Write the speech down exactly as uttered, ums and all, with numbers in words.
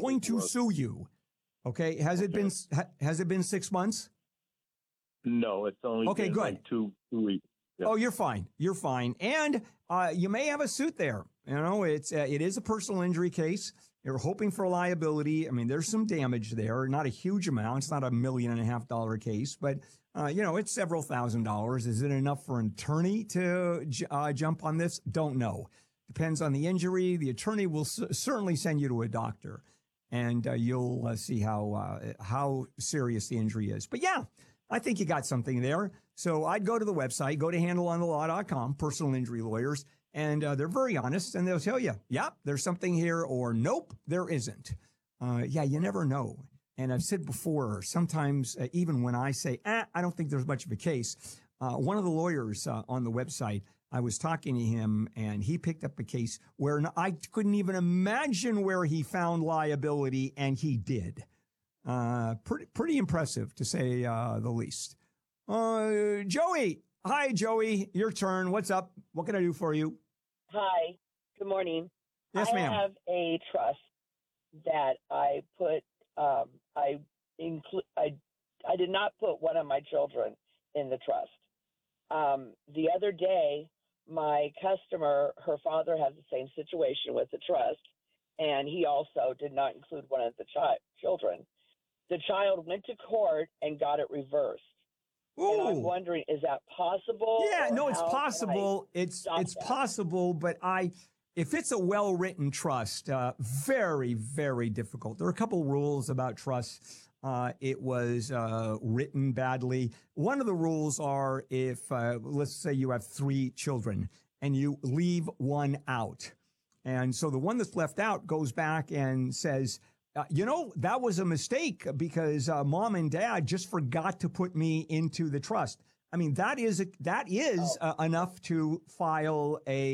going to sue you. Okay. Has okay. it been, ha, has it been six months? No, it's only okay, been good. like two, two weeks. Yeah. Oh, you're fine. You're fine. And uh, you may have a suit there. You know, it's uh, it is a personal injury case. You're hoping for liability. I mean, there's some damage there. Not a huge amount. It's not a million and a half dollar case, but, uh, you know, it's several thousand dollars. Is it enough for an attorney to uh, jump on this? Don't know. Depends on the injury. The attorney will c- certainly send you to a doctor, and uh, you'll uh, see how uh, how serious the injury is. But yeah, I think you got something there. So I'd go to the website, go to handle on the law dot com, personal injury lawyers, and uh, they're very honest, and they'll tell you, yeah, there's something here, or nope, there isn't. Uh, yeah, you never know. And I've said before, sometimes uh, even when I say, ah, I don't think there's much of a case, uh, one of the lawyers uh, on the website, I was talking to him, and he picked up a case where I couldn't even imagine where he found liability, and he did. Uh, pretty, pretty impressive, to say uh, the least. Uh, Joey. Hi, Joey. Your turn. What's up? What can I do for you? Hi. Good morning. Yes, I ma'am. I have a trust that I put, um, I include, I, I did not put one of my children in the trust. Um, the other day, my customer, her father has the same situation with the trust, and he also did not include one of the chi- children. The child went to court and got it reversed. Ooh. And I'm wondering, is that possible? Yeah, no, it's possible. It's it's that? possible, but I, if it's a well-written trust, uh, very, very difficult. There are a couple rules about trusts. Uh, it was uh, written badly. One of the rules are if, uh, let's say you have three children and you leave one out. And so the one that's left out goes back and says, Uh, you know, that was a mistake because uh, mom and dad just forgot to put me into the trust. I mean, that is a, that is uh, enough to file a